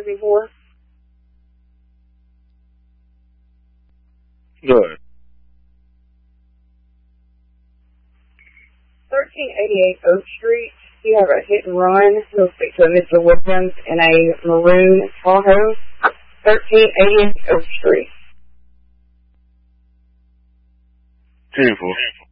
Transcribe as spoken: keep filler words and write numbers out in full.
looking for? Good. thirteen eighty-eight Oak Street. You have a hit and run. You'll speak to a Mister Williams in a maroon Tahoe. thirteen eighty-eight Oak Street. Beautiful.